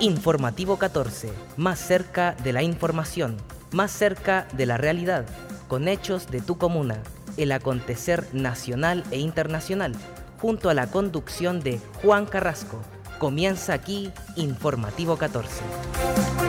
Informativo 14, más cerca de la información, más cerca de la realidad, con hechos de tu comuna, el acontecer nacional e internacional, junto a la conducción de Juan Carrasco. Comienza aquí Informativo 14.